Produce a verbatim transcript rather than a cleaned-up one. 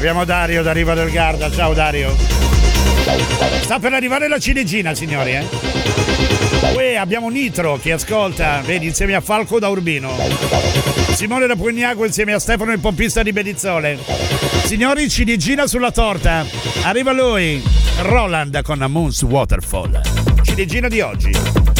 Abbiamo Dario da Riva del Garda. Ciao Dario. Sta per arrivare la ciliegina, signori, eh? Uè, abbiamo Nitro che ascolta, vedi, insieme a Falco da Urbino. Simone da Pugnago insieme a Stefano il pompista di Bedizzole. Signori, ciliegina sulla torta. Arriva lui, Roland con Moon's Waterfall. Ciliegina di oggi.